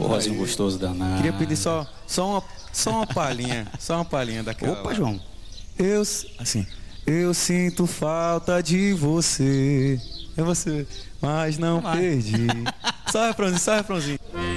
Vozinho gostoso danado. Queria pedir só uma palhinha daquela. Opa, João. Eu sinto falta de você. É você, mas não perdi. Só refrãozinho.